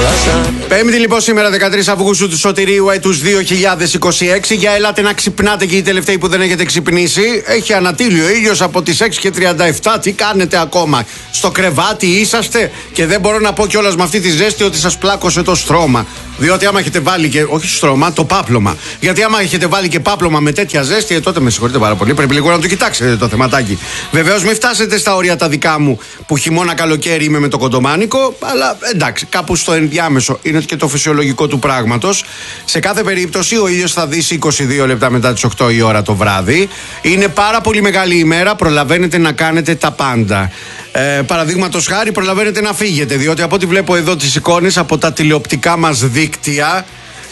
Πέμπτη λοιπόν σήμερα 13 Αυγούστου του Σωτηρίου έτους 2026. Για ελάτε να ξυπνάτε και οι τελευταίοι που δεν έχετε ξυπνήσει. Έχει ανατείλει ο ήλιος από τις 6:37. Τι κάνετε ακόμα? Στο κρεβάτι είσαστε? Και δεν μπορώ να πω κιόλας με αυτή τη ζέστη ότι σας πλάκωσε το στρώμα. Διότι άμα έχετε βάλει και, όχι στρώμα, το πάπλωμα. Γιατί άμα έχετε βάλει και πάπλωμα με τέτοια ζέστη, τότε με συγχωρείτε πάρα πολύ. Πρέπει λίγο να το κοιτάξετε το θεματάκι. Βεβαίως μην φτάσετε στα όρια τα δικά μου που χειμώνα καλοκαίρι είμαι με το κοντομάνικο. Αλλά εντάξει, κάπου στο ενδιάμεσο είναι και το φυσιολογικό του πράγματος. Σε κάθε περίπτωση ο ήλιος θα δύσει 22 λεπτά μετά τις 8 η ώρα το βράδυ. Είναι πάρα πολύ μεγάλη ημέρα, προλαβαίνετε να κάνετε τα πάντα. Παραδείγματος χάρη, προλαβαίνετε να φύγετε, διότι από ό,τι βλέπω εδώ τις εικόνες από τα τηλεοπτικά μας δίκτυα,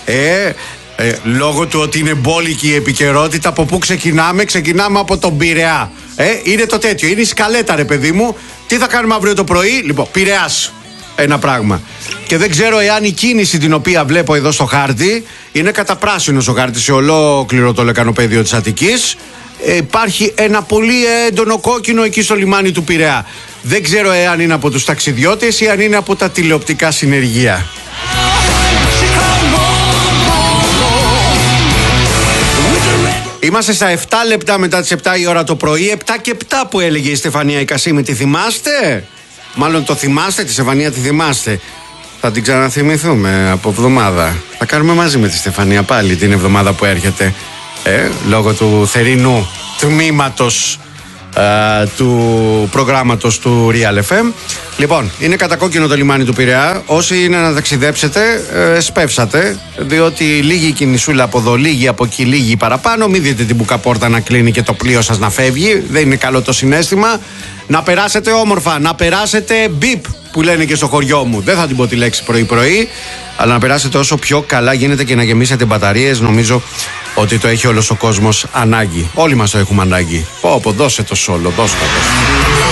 λόγω του ότι είναι μπόλικη η επικαιρότητα, από πού ξεκινάμε? Ξεκινάμε από τον Πειραιά. Είναι το τέτοιο, είναι η σκαλέτα, ρε παιδί μου. Τι θα κάνουμε αύριο το πρωί? Λοιπόν, Πειραιάς, ένα πράγμα. Και δεν ξέρω εάν η κίνηση την οποία βλέπω εδώ στο χάρτη είναι καταπράσινος ο χάρτης σε ολόκληρο το λεκανοπέδιο της Αττικής. Υπάρχει ένα πολύ έντονο κόκκινο εκεί στο λιμάνι του Πειραιά. Δεν ξέρω εάν είναι από τους ταξιδιώτες ή αν είναι από τα τηλεοπτικά συνεργεία. Είμαστε στα 7 λεπτά μετά τις 7 η ώρα το πρωί. 7 και 7 που έλεγε η Στεφανία η Κασίμη. Τη θυμάστε? Μάλλον το θυμάστε, τη Στεφανία τη θυμάστε. Θα την ξαναθυμηθούμε από εβδομάδα. Θα κάνουμε μαζί με τη Στεφανία πάλι την εβδομάδα που έρχεται. Λόγω του θερινού τμήματος του προγράμματος του Real FM. Λοιπόν, είναι κατακόκκινο το λιμάνι του Πειραιά. Όσοι είναι να ταξιδέψετε, σπεύσατε, διότι λίγη κινησούλα από εδώ, λίγη από εκεί, λίγη παραπάνω. Μην δείτε την μπουκαπόρτα να κλείνει και το πλοίο σας να φεύγει. Δεν είναι καλό το συναίσθημα. Να περάσετε όμορφα, να περάσετε μπιπ που λένε και στο χωριό μου. Δεν θα την πω τη λέξη πρωί-πρωί, αλλά να περάσετε όσο πιο καλά γίνεται και να γεμίσετε μπαταρίες. Νομίζω ότι το έχει όλος ο κόσμος ανάγκη. Όλοι μας το έχουμε ανάγκη. Δώσε το σόλο, δώσε το.